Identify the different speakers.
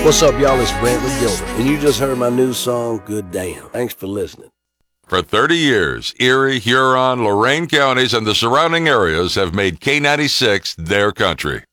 Speaker 1: What's up, y'all? It's Brantley Gilbert, and you just heard my new song, Good Damn. Thanks for listening.
Speaker 2: For 30 years, Erie, Huron, Lorain counties, and the surrounding areas have made K96 their country.